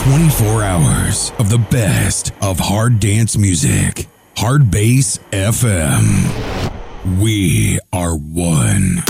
24 hours of the best of hard dance music. Hard Bass FM. We are one.